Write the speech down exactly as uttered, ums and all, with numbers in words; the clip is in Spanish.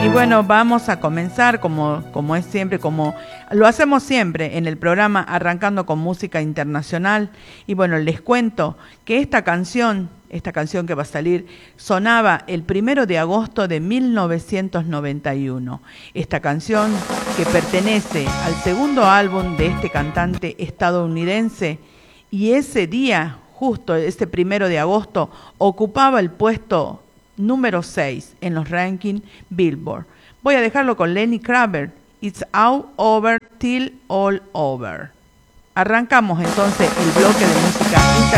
bueno, vamos a comenzar como, como es siempre, como lo hacemos siempre en el programa, arrancando con música internacional. Y bueno, les cuento que esta canción, esta canción que va a salir, sonaba el primero de agosto de mil novecientos noventa y uno. Esta canción, que pertenece al segundo álbum de este cantante estadounidense, y ese día, justo este primero de agosto, ocupaba el puesto número seis en los rankings Billboard. Voy a dejarlo con Lenny Kravitz, It's All Over Till All Over. Arrancamos entonces el bloque de música internacional.